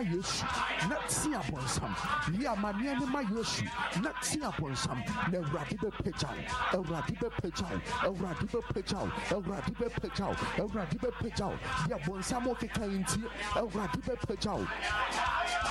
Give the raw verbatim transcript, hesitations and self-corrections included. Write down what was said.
ma yesu na tia bonsam ye amane ne ma yesu na tia bonsam na awurade be pejao awurade be pejao awurade be pejao awurade be pejao awurade be pejao ya bonsam o kekan ntie awurade be pejao